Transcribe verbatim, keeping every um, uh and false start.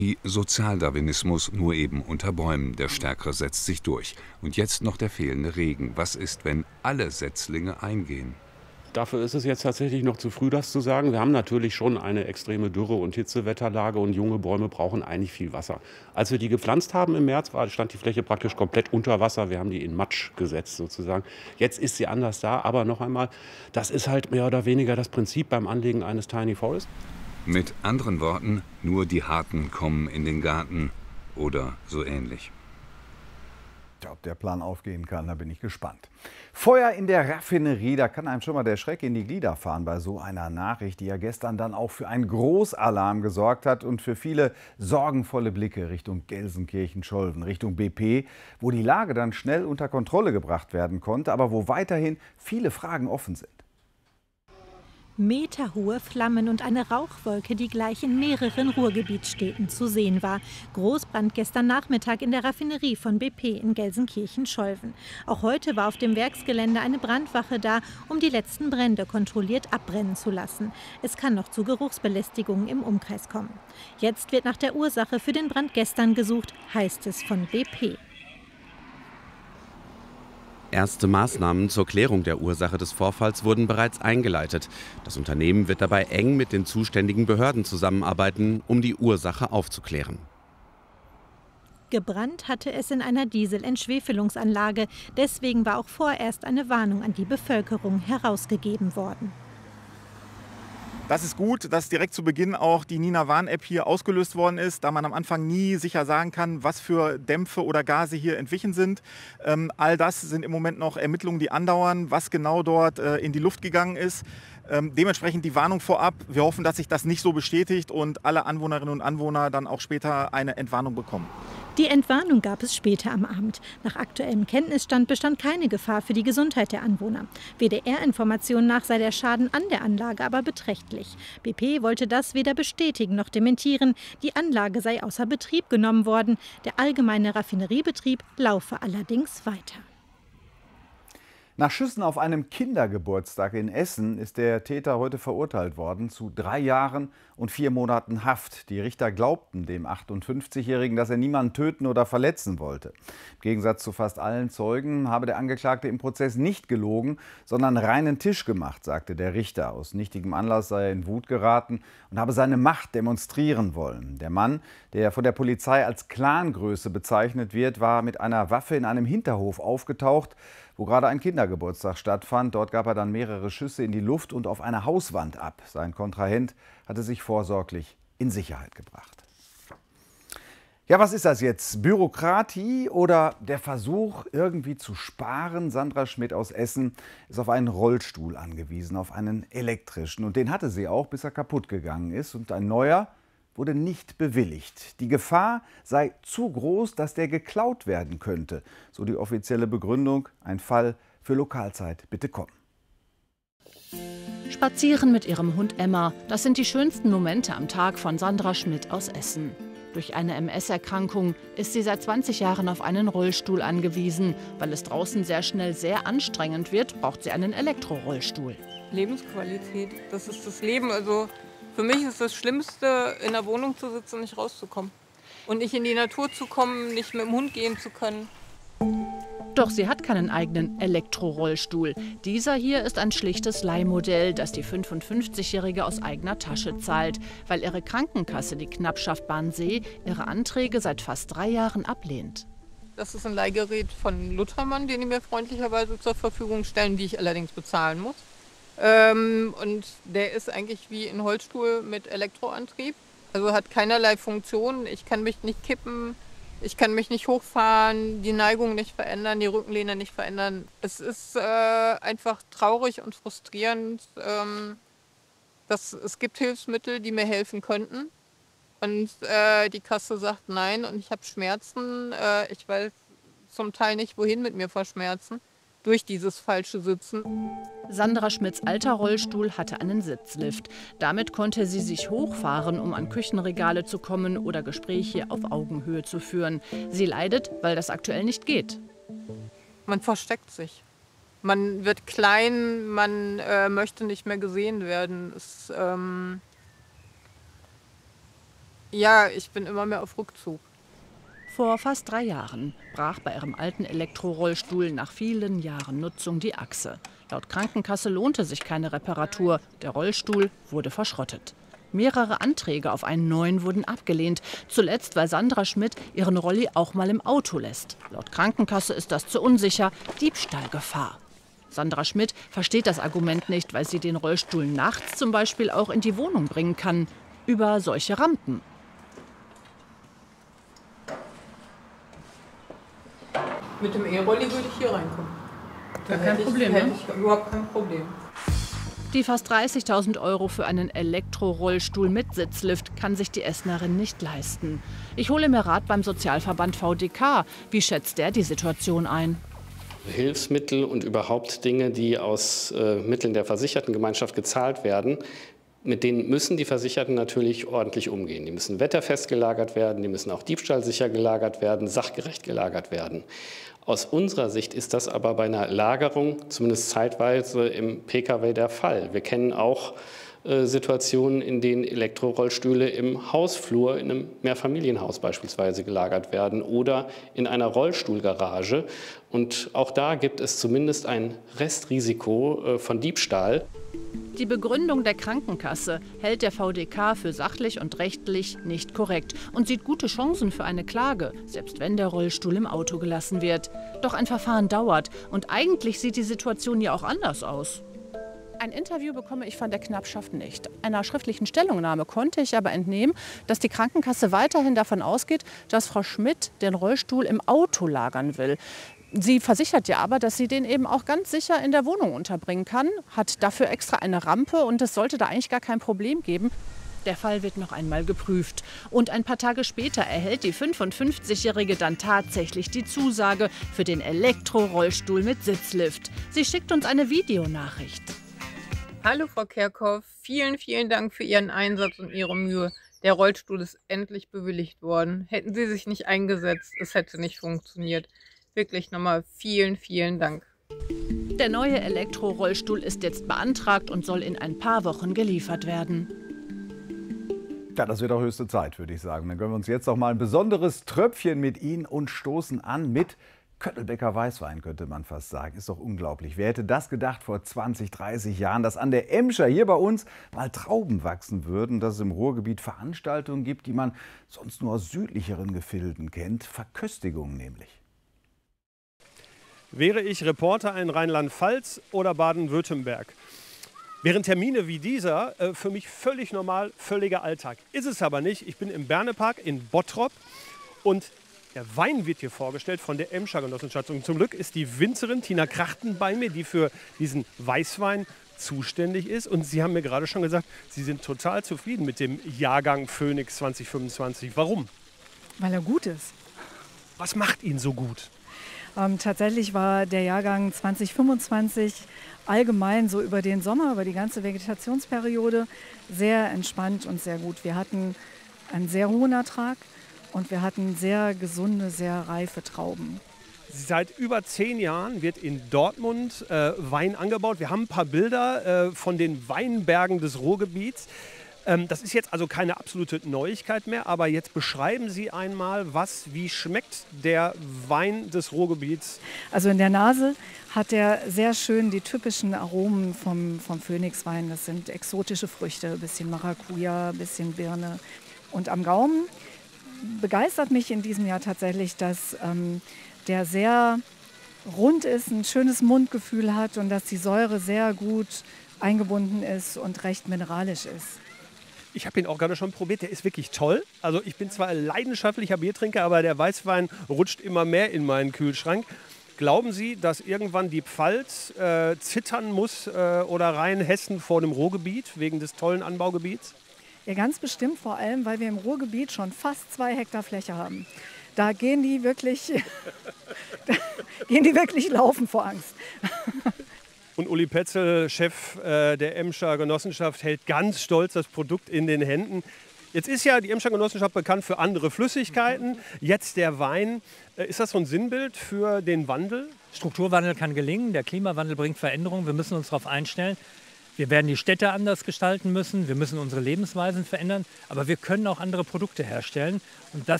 Wie Sozialdarwinismus, nur eben unter Bäumen. Der Stärkere setzt sich durch. Und jetzt noch der fehlende Regen. Was ist, wenn alle Setzlinge eingehen? Dafür ist es jetzt tatsächlich noch zu früh, das zu sagen. Wir haben natürlich schon eine extreme Dürre- und Hitzewetterlage und junge Bäume brauchen eigentlich viel Wasser. Als wir die gepflanzt haben im März, war, stand die Fläche praktisch komplett unter Wasser. Wir haben die in Matsch gesetzt sozusagen. Jetzt ist sie anders da, aber noch einmal, das ist halt mehr oder weniger das Prinzip beim Anlegen eines Tiny Forest. Mit anderen Worten, nur die Harten kommen in den Garten oder so ähnlich. Ja, ob der Plan aufgehen kann, da bin ich gespannt. Feuer in der Raffinerie, da kann einem schon mal der Schreck in die Glieder fahren bei so einer Nachricht, die ja gestern dann auch für einen Großalarm gesorgt hat und für viele sorgenvolle Blicke Richtung Gelsenkirchen-Scholven, Richtung B P, wo die Lage dann schnell unter Kontrolle gebracht werden konnte, aber wo weiterhin viele Fragen offen sind. Meterhohe Flammen und eine Rauchwolke, die gleich in mehreren Ruhrgebietsstädten zu sehen war. Großbrand gestern Nachmittag in der Raffinerie von B P in Gelsenkirchen-Scholven. Auch heute war auf dem Werksgelände eine Brandwache da, um die letzten Brände kontrolliert abbrennen zu lassen. Es kann noch zu Geruchsbelästigungen im Umkreis kommen. Jetzt wird nach der Ursache für den Brand gestern gesucht, heißt es von B P. Erste Maßnahmen zur Klärung der Ursache des Vorfalls wurden bereits eingeleitet. Das Unternehmen wird dabei eng mit den zuständigen Behörden zusammenarbeiten, um die Ursache aufzuklären. Gebrannt hatte es in einer Dieselentschwefelungsanlage. Deswegen war auch vorerst eine Warnung an die Bevölkerung herausgegeben worden. Das ist gut, dass direkt zu Beginn auch die Nina-Warn-App hier ausgelöst worden ist, da man am Anfang nie sicher sagen kann, was für Dämpfe oder Gase hier entwichen sind. Ähm, all das sind im Moment noch Ermittlungen, die andauern, was genau dort äh, in die Luft gegangen ist. Ähm, dementsprechend die Warnung vorab. Wir hoffen, dass sich das nicht so bestätigt und alle Anwohnerinnen und Anwohner dann auch später eine Entwarnung bekommen. Die Entwarnung gab es später am Abend. Nach aktuellem Kenntnisstand bestand keine Gefahr für die Gesundheit der Anwohner. W D R-Informationen nach sei der Schaden an der Anlage aber beträchtlich. B P wollte das weder bestätigen noch dementieren. Die Anlage sei außer Betrieb genommen worden. Der allgemeine Raffineriebetrieb laufe allerdings weiter. Nach Schüssen auf einem Kindergeburtstag in Essen ist der Täter heute verurteilt worden zu drei Jahren und vier Monaten Haft. Die Richter glaubten dem achtundfünfzigjährigen, dass er niemanden töten oder verletzen wollte. Im Gegensatz zu fast allen Zeugen habe der Angeklagte im Prozess nicht gelogen, sondern reinen Tisch gemacht, sagte der Richter. Aus nichtigem Anlass sei er in Wut geraten und habe seine Macht demonstrieren wollen. Der Mann, der von der Polizei als Clangröße bezeichnet wird, war mit einer Waffe in einem Hinterhof aufgetaucht, wo gerade ein Kindergeburtstag stattfand. Dort gab er dann mehrere Schüsse in die Luft und auf eine Hauswand ab. Sein Kontrahent hatte sich vorsorglich in Sicherheit gebracht. Ja, was ist das jetzt? Bürokratie oder der Versuch, irgendwie zu sparen? Sandra Schmidt aus Essen ist auf einen Rollstuhl angewiesen, auf einen elektrischen. Und den hatte sie auch, bis er kaputt gegangen ist. Und ein neuer wurde nicht bewilligt. Die Gefahr sei zu groß, dass der geklaut werden könnte. So die offizielle Begründung. Ein Fall für Lokalzeit. Bitte kommen. Spazieren mit ihrem Hund Emma. Das sind die schönsten Momente am Tag von Sandra Schmidt aus Essen. Durch eine M S-Erkrankung ist sie seit zwanzig Jahren auf einen Rollstuhl angewiesen. Weil es draußen sehr schnell sehr anstrengend wird, braucht sie einen Elektrorollstuhl. Lebensqualität, das ist das Leben. Also für mich ist das Schlimmste, in der Wohnung zu sitzen und nicht rauszukommen. Und nicht in die Natur zu kommen, nicht mit dem Hund gehen zu können. Doch sie hat keinen eigenen Elektrorollstuhl. Dieser hier ist ein schlichtes Leihmodell, das die fünfundfünfzigjährige aus eigener Tasche zahlt, weil ihre Krankenkasse, die Knappschaft Bahnsee, ihre Anträge seit fast drei Jahren ablehnt. Das ist ein Leihgerät von Luthermann, den die mir freundlicherweise zur Verfügung stellen, die ich allerdings bezahlen muss. Ähm, und der ist eigentlich wie ein Holzstuhl mit Elektroantrieb. Also hat keinerlei Funktion. Ich kann mich nicht kippen, ich kann mich nicht hochfahren, die Neigung nicht verändern, die Rückenlehne nicht verändern. Es ist äh, einfach traurig und frustrierend. Ähm, dass es gibt Hilfsmittel, die mir helfen könnten. Und äh, die Kasse sagt nein und ich habe Schmerzen. Äh, ich weiß zum Teil nicht, wohin mit mir vor Schmerzen. Durch dieses falsche Sitzen. Sandra Schmidts alter Rollstuhl hatte einen Sitzlift. Damit konnte sie sich hochfahren, um an Küchenregale zu kommen oder Gespräche auf Augenhöhe zu führen. Sie leidet, weil das aktuell nicht geht. Man versteckt sich. Man wird klein, man äh, möchte nicht mehr gesehen werden. Es, ähm Ja, ich bin immer mehr auf Rückzug. Vor fast drei Jahren brach bei ihrem alten Elektrorollstuhl nach vielen Jahren Nutzung die Achse. Laut Krankenkasse lohnte sich keine Reparatur. Der Rollstuhl wurde verschrottet. Mehrere Anträge auf einen neuen wurden abgelehnt. Zuletzt, weil Sandra Schmidt ihren Rolli auch mal im Auto lässt. Laut Krankenkasse ist das zu unsicher. Diebstahlgefahr. Sandra Schmidt versteht das Argument nicht, weil sie den Rollstuhl nachts zum Beispiel auch in die Wohnung bringen kann. Über solche Rampen. Mit dem E-Rolli würde ich hier reinkommen. Gar kein Problem, hätte ne? ich überhaupt kein Problem. Die fast dreißigtausend Euro für einen Elektrorollstuhl mit Sitzlift kann sich die Essenerin nicht leisten. Ich hole mir Rat beim Sozialverband V D K. Wie schätzt der die Situation ein? Hilfsmittel und überhaupt Dinge, die aus äh, Mitteln der Versichertengemeinschaft gezahlt werden, mit denen müssen die Versicherten natürlich ordentlich umgehen. Die müssen wetterfest gelagert werden, die müssen auch diebstahlsicher gelagert werden, sachgerecht gelagert werden. Aus unserer Sicht ist das aber bei einer Lagerung zumindest zeitweise im Pkw der Fall. Wir kennen auch äh, Situationen, in denen Elektrorollstühle im Hausflur in einem Mehrfamilienhaus beispielsweise gelagert werden oder in einer Rollstuhlgarage. Und auch da gibt es zumindest ein Restrisiko äh, von Diebstahl. Die Begründung der Krankenkasse hält der V D K für sachlich und rechtlich nicht korrekt und sieht gute Chancen für eine Klage, selbst wenn der Rollstuhl im Auto gelassen wird. Doch ein Verfahren dauert und eigentlich sieht die Situation ja auch anders aus. Ein Interview bekomme ich von der Knappschaft nicht. Einer schriftlichen Stellungnahme konnte ich aber entnehmen, dass die Krankenkasse weiterhin davon ausgeht, dass Frau Schmidt den Rollstuhl im Auto lagern will. Sie versichert ja aber, dass sie den eben auch ganz sicher in der Wohnung unterbringen kann, hat dafür extra eine Rampe und es sollte da eigentlich gar kein Problem geben. Der Fall wird noch einmal geprüft. Und ein paar Tage später erhält die fünfundfünfzigjährige dann tatsächlich die Zusage für den Elektrorollstuhl mit Sitzlift. Sie schickt uns eine Videonachricht. Hallo Frau Kerkhoff, vielen, vielen Dank für Ihren Einsatz und Ihre Mühe. Der Rollstuhl ist endlich bewilligt worden. Hätten Sie sich nicht eingesetzt, es hätte nicht funktioniert. Wirklich nochmal vielen, vielen Dank. Der neue Elektrorollstuhl ist jetzt beantragt und soll in ein paar Wochen geliefert werden. Ja, das wird auch höchste Zeit, würde ich sagen. Dann gönnen wir uns jetzt noch mal ein besonderes Tröpfchen mit Ihnen und stoßen an mit Köttelbecker Weißwein, könnte man fast sagen. Ist doch unglaublich. Wer hätte das gedacht vor zwanzig, dreißig Jahren, dass an der Emscher hier bei uns mal Trauben wachsen würden, dass es im Ruhrgebiet Veranstaltungen gibt, die man sonst nur aus südlicheren Gefilden kennt. Verköstigungen nämlich. Wäre ich Reporter in Rheinland-Pfalz oder Baden-Württemberg, wären Termine wie dieser äh, für mich völlig normal, völliger Alltag. Ist es aber nicht. Ich bin im Bernepark in Bottrop und der Wein wird hier vorgestellt von der Emscher Genossenschaft. Und zum Glück ist die Winzerin Tina Krachten bei mir, die für diesen Weißwein zuständig ist. Und Sie haben mir gerade schon gesagt, Sie sind total zufrieden mit dem Jahrgang Phoenix zwanzig fünfundzwanzig. Warum? Weil er gut ist. Was macht ihn so gut? Ähm, tatsächlich war der Jahrgang zwanzig fünfundzwanzig allgemein so über den Sommer, über die ganze Vegetationsperiode sehr entspannt und sehr gut. Wir hatten einen sehr hohen Ertrag und wir hatten sehr gesunde, sehr reife Trauben. Seit über zehn Jahren wird in Dortmund äh, Wein angebaut. Wir haben ein paar Bilder äh, von den Weinbergen des Ruhrgebiets. Ähm, das ist jetzt also keine absolute Neuigkeit mehr, aber jetzt beschreiben Sie einmal, was, wie schmeckt der Wein des Ruhrgebiets? Also in der Nase hat er sehr schön die typischen Aromen vom, vom Phoenixwein. Das sind exotische Früchte, ein bisschen Maracuja, ein bisschen Birne. Und am Gaumen begeistert mich in diesem Jahr tatsächlich, dass ähm, der sehr rund ist, ein schönes Mundgefühl hat und dass die Säure sehr gut eingebunden ist und recht mineralisch ist. Ich habe ihn auch gerade schon probiert, der ist wirklich toll. Also ich bin zwar ein leidenschaftlicher Biertrinker, aber der Weißwein rutscht immer mehr in meinen Kühlschrank. Glauben Sie, dass irgendwann die Pfalz äh, zittern muss äh, oder Rheinhessen vor dem Ruhrgebiet wegen des tollen Anbaugebiets? Ja, ganz bestimmt, vor allem, weil wir im Ruhrgebiet schon fast zwei Hektar Fläche haben. Da gehen die wirklich, da gehen die wirklich laufen vor Angst. Und Uli Petzel, Chef äh, der Emscher Genossenschaft, hält ganz stolz das Produkt in den Händen. Jetzt ist ja die Emscher Genossenschaft bekannt für andere Flüssigkeiten. Jetzt der Wein. Äh, ist das so ein Sinnbild für den Wandel? Strukturwandel kann gelingen. Der Klimawandel bringt Veränderungen. Wir müssen uns darauf einstellen. Wir werden die Städte anders gestalten müssen, wir müssen unsere Lebensweisen verändern, aber wir können auch andere Produkte herstellen. Und das